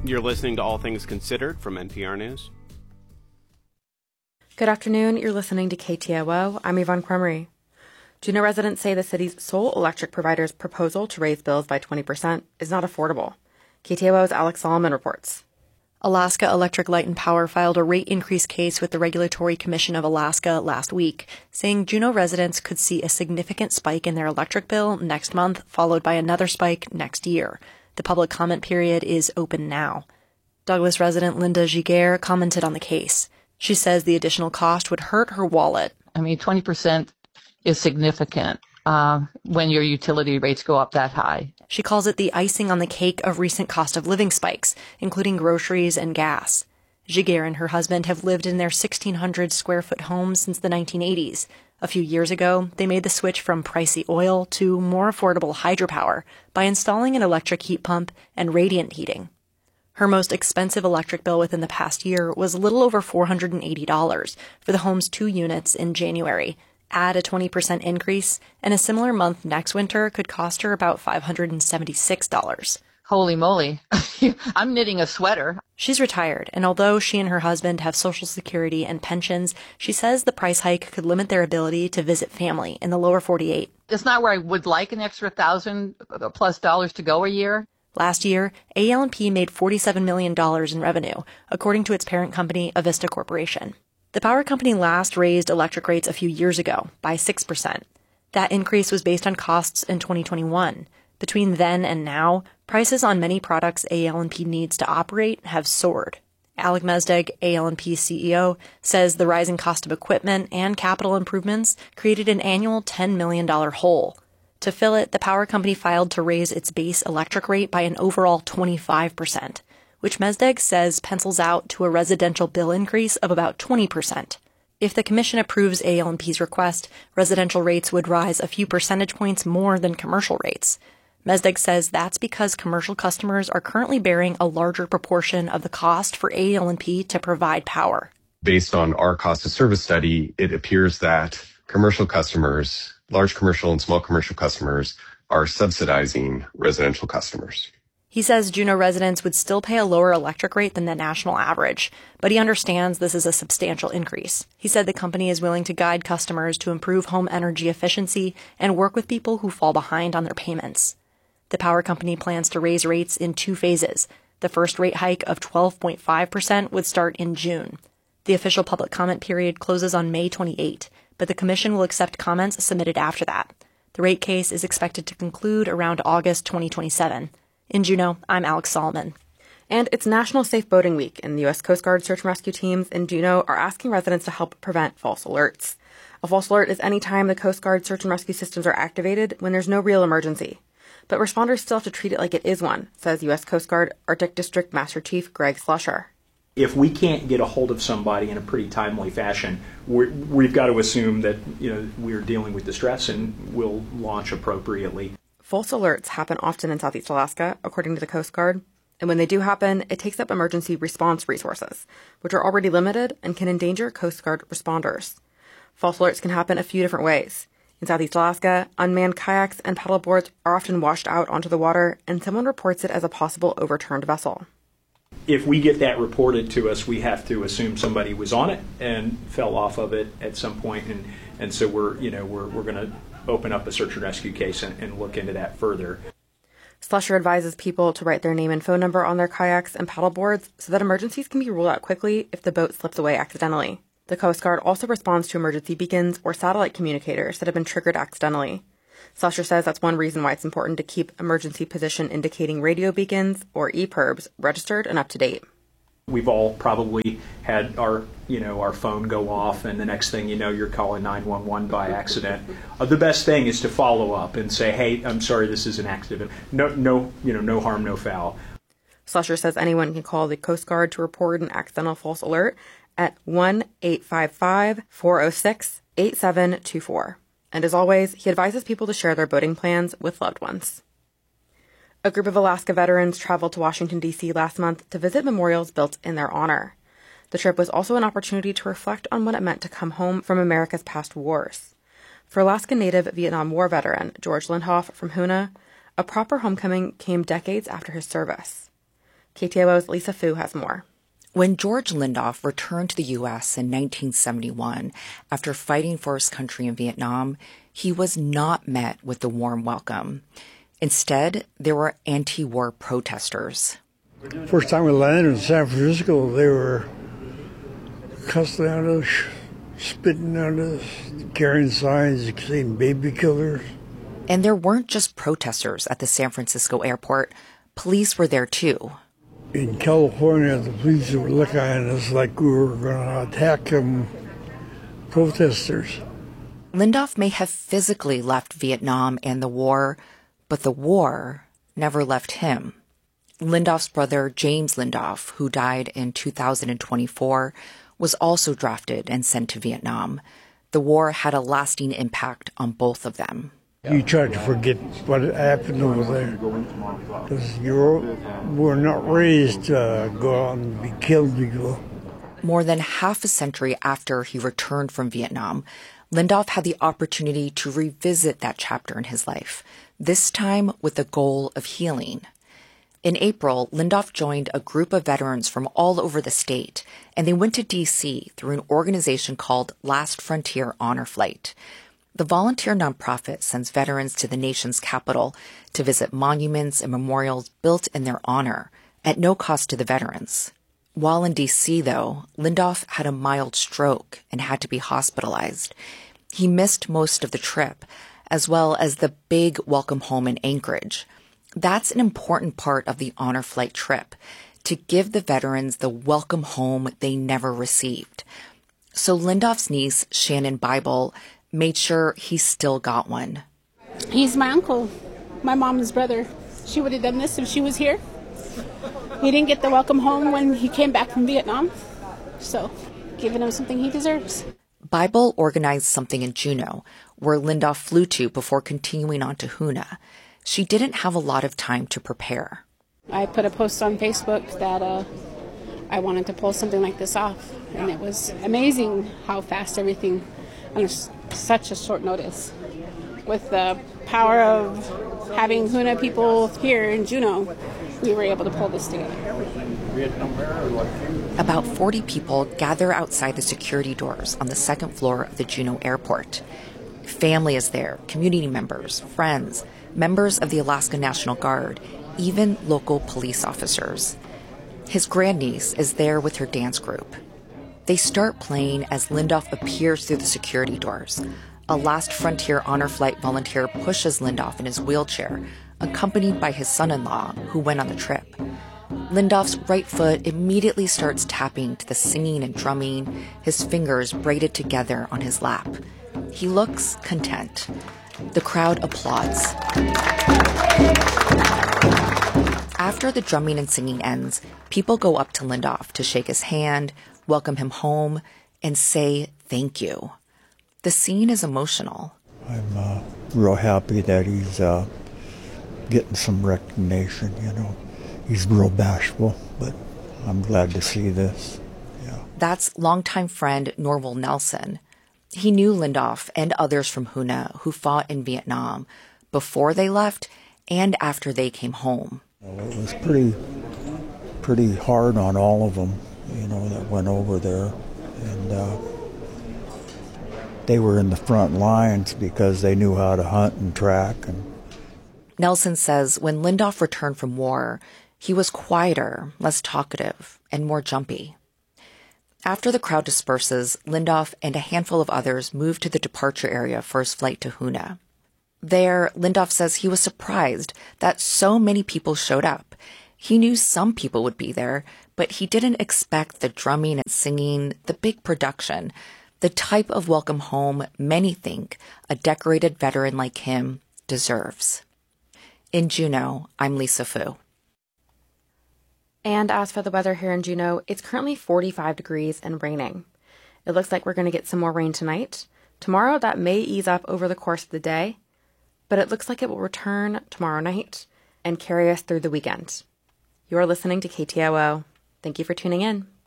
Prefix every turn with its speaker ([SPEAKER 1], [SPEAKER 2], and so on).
[SPEAKER 1] You're listening to All Things Considered from NPR News.
[SPEAKER 2] Good afternoon. You're listening to KTOO. I'm Yvonne Cremery. Juneau residents say the city's sole electric provider's proposal to raise bills by 20% is not affordable. KTOO's Alex Solomon reports.
[SPEAKER 3] Alaska Electric Light and Power filed a rate increase case with the Regulatory Commission of Alaska last week, saying Juneau residents could see a significant spike in their electric bill next month, followed by another spike next year. The public comment period is open now. Douglas resident Linda Giguère commented on the case. She says the additional cost would hurt her wallet.
[SPEAKER 4] 20% is significant when your utility rates go up that high.
[SPEAKER 3] She calls it the icing on the cake of recent cost of living spikes, including groceries and gas. Giguère and her husband have lived in their 1,600 square foot home since the 1980s. A few years ago, they made the switch from pricey oil to more affordable hydropower by installing an electric heat pump and radiant heating. Her most expensive electric bill within the past year was a little over $480 for the home's 2 units in January. Add a 20% increase, and a similar month next winter could cost her about $576.
[SPEAKER 4] Holy moly. I'm knitting a sweater.
[SPEAKER 3] She's retired, and although she and her husband have Social Security and pensions, she says the price hike could limit their ability to visit family in the lower 48.
[SPEAKER 4] It's not where I would like an extra $1,000+ to go a year.
[SPEAKER 3] Last year, AL&P made $47 million in revenue, according to its parent company, Avista Corporation. The power company last raised electric rates a few years ago by 6%. That increase was based on costs in 2021. Between then and now, prices on many products AL&P needs to operate have soared. Alec Mesdag, AL&P CEO, says the rising cost of equipment and capital improvements created an annual $10 million hole. To fill it, the power company filed to raise its base electric rate by an overall 25%, which Mesdag says pencils out to a residential bill increase of about 20%. If the commission approves AL&P's request, residential rates would rise a few percentage points more than commercial rates. Mesdag says that's because commercial customers are currently bearing a larger proportion of the cost for AL&P to provide power.
[SPEAKER 5] Based on our cost of service study, it appears that commercial customers, large commercial and small commercial customers, are subsidizing residential customers.
[SPEAKER 3] He says Juneau residents would still pay a lower electric rate than the national average, but he understands this is a substantial increase. He said the company is willing to guide customers to improve home energy efficiency and work with people who fall behind on their payments. The power company plans to raise rates in 2 phases. The first rate hike of 12.5% would start in June. The official public comment period closes on May 28, but the commission will accept comments submitted after that. The rate case is expected to conclude around August 2027. In Juneau, I'm Alex Solomon.
[SPEAKER 2] And it's National Safe Boating Week, and the U.S. Coast Guard search and rescue teams in Juneau are asking residents to help prevent false alerts. A false alert is any time the Coast Guard search and rescue systems are activated when there's no real emergency. But responders still have to treat it like it is one, says U.S. Coast Guard Arctic District Master Chief Greg Slusher.
[SPEAKER 6] If we can't get a hold of somebody in a pretty timely fashion, we've got to assume that we're dealing with distress and we'll launch appropriately.
[SPEAKER 2] False alerts happen often in Southeast Alaska, according to the Coast Guard. And when they do happen, it takes up emergency response resources, which are already limited and can endanger Coast Guard responders. False alerts can happen a few different ways. In Southeast Alaska, unmanned kayaks and paddleboards are often washed out onto the water, and someone reports it as a possible overturned vessel.
[SPEAKER 6] If we get that reported to us, we have to assume somebody was on it and fell off of it at some point, and so we're going to open up a search and rescue case and look into that further.
[SPEAKER 2] Slusher advises people to write their name and phone number on their kayaks and paddleboards so that emergencies can be ruled out quickly if the boat slips away accidentally. The Coast Guard also responds to emergency beacons or satellite communicators that have been triggered accidentally. Slusher says that's one reason why it's important to keep emergency position indicating radio beacons, or EPIRBs, registered and up to date.
[SPEAKER 6] We've all probably had our phone go off, and the next thing you know, you're calling 911 by accident. The best thing is to follow up and say, "Hey, I'm sorry, this is an accident. No harm, no foul."
[SPEAKER 2] Slusher says anyone can call the Coast Guard to report an accidental false alert at 1-855-406-8724. And as always, he advises people to share their boating plans with loved ones. A group of Alaska veterans traveled to Washington, D.C. last month to visit memorials built in their honor. The trip was also an opportunity to reflect on what it meant to come home from America's past wars. For Alaska Native Vietnam War veteran George Lindhoff from Hoonah, a proper homecoming came decades after his service. KTOO's Lisa Fu has more.
[SPEAKER 7] When George Lindoff returned to the U.S. in 1971 after fighting for his country in Vietnam, he was not met with a warm welcome. Instead, there were anti-war protesters.
[SPEAKER 8] First time we landed in San Francisco, they were cussing at us, spitting at us, carrying signs saying baby killers.
[SPEAKER 7] And there weren't just protesters at the San Francisco airport. Police were there too.
[SPEAKER 8] In California, the police were looking at us like we were going to attack them protesters.
[SPEAKER 7] Lindoff may have physically left Vietnam and the war, but the war never left him. Lindoff's brother, James Lindoff, who died in 2024, was also drafted and sent to Vietnam. The war had a lasting impact on both of them.
[SPEAKER 8] You try to forget what happened over there, because you were not raised to go out and be killed people.
[SPEAKER 7] More than half a century after he returned from Vietnam, Lindoff had the opportunity to revisit that chapter in his life, this time with the goal of healing. In April, Lindoff joined a group of veterans from all over the state, and they went to D.C. through an organization called Last Frontier Honor Flight. The volunteer nonprofit sends veterans to the nation's capital to visit monuments and memorials built in their honor at no cost to the veterans. While in D.C., though, Lindoff had a mild stroke and had to be hospitalized. He missed most of the trip, as well as the big welcome home in Anchorage. That's an important part of the honor flight trip, to give the veterans the welcome home they never received. So Lindoff's niece, Shannon Bible, made sure he still got one.
[SPEAKER 9] He's my uncle, my mom's brother. She would have done this if she was here. He didn't get the welcome home when he came back from Vietnam, so giving him something he deserves.
[SPEAKER 7] Bible organized something in Juneau, where Lindoff flew to before continuing on to Hoonah. She didn't have a lot of time to prepare.
[SPEAKER 9] I put a post on Facebook that I wanted to pull something like this off, and it was amazing how fast everything, on such a short notice. With the power of having Hoonah people here in Juneau, we were able to pull this together.
[SPEAKER 7] About 40 people gather outside the security doors on the second floor of the Juneau airport. Family is there, community members, friends, members of the Alaska National Guard, even local police officers. His grandniece is there with her dance group. They start playing as Lindoff appears through the security doors. A Last Frontier Honor Flight volunteer pushes Lindoff in his wheelchair, accompanied by his son-in-law, who went on the trip. Lindoff's right foot immediately starts tapping to the singing and drumming, his fingers braided together on his lap. He looks content. The crowd applauds. After the drumming and singing ends, people go up to Lindoff to shake his hand, welcome him home, and say thank you. The scene is emotional.
[SPEAKER 10] I'm real happy that he's getting some recognition, you know. He's real bashful, but I'm glad to see this. Yeah.
[SPEAKER 7] That's longtime friend Norval Nelson. He knew Lindoff and others from Hoonah who fought in Vietnam before they left and after they came home.
[SPEAKER 10] Well, it was pretty hard on all of them, you know, that went over there. And they were in the front lines because they knew how to hunt and track. And
[SPEAKER 7] Nelson says when Lindoff returned from war, he was quieter, less talkative, and more jumpy. After the crowd disperses, Lindoff and a handful of others move to the departure area for his flight to Hoonah. There, Lindoff says he was surprised that so many people showed up. He knew some people would be there, but he didn't expect the drumming and singing, the big production, the type of welcome home many think a decorated veteran like him deserves. In Juneau, I'm Lisa Fu.
[SPEAKER 2] And as for the weather here in Juneau, it's currently 45 degrees and raining. It looks like we're going to get some more rain tonight. Tomorrow, that may ease up over the course of the day, but it looks like it will return tomorrow night and carry us through the weekend. You are listening to KTOO. Thank you for tuning in.